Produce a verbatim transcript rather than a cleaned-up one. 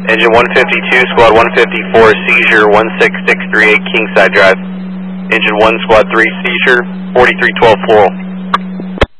Engine one fifty-two, Squad one fifty-four, seizure one six six three eight Kingside Drive. Engine one, Squad three, seizure forty-three twelve Floral.